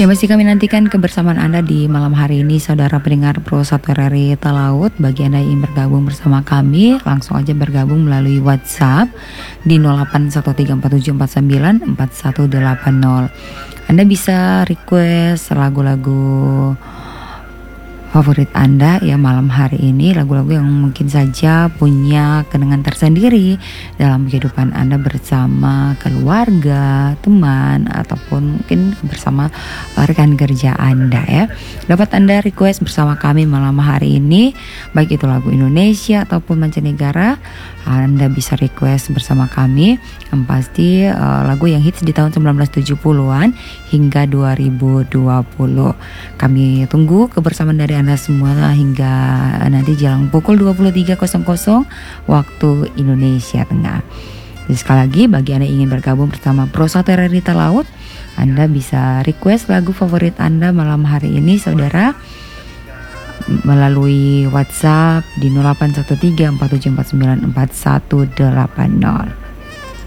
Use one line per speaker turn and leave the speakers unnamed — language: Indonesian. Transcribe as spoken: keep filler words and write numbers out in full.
Ya, masih kami nantikan kebersamaan Anda di malam hari ini, saudara pendengar Pro satu R R I Talaut. Bagi Anda yang ingin bergabung bersama kami, langsung aja bergabung melalui WhatsApp di nol delapan satu tiga empat tujuh empat sembilan empat satu delapan nol. Anda bisa request lagu-lagu favorit Anda ya malam hari ini, lagu-lagu yang mungkin saja punya kenangan tersendiri dalam kehidupan Anda bersama keluarga, teman, ataupun mungkin bersama rekan kerja Anda ya. Dapat Anda request bersama kami malam hari ini, baik itu lagu Indonesia ataupun mancanegara. Anda bisa request bersama kami yang pasti uh, lagu yang hits di tahun sembilan belas tujuh puluhan hingga dua ribu dua puluh. Kami tunggu kebersamaan dari Anda semua hingga nanti jelang pukul dua puluh tiga waktu Indonesia Tengah. Jadi sekali lagi, bagi Anda yang ingin bergabung bersama Pro satu R R I Talaut, Anda bisa request lagu favorit Anda malam hari ini, saudara, melalui WhatsApp di nol delapan satu tiga empat tujuh empat sembilan empat satu delapan nol.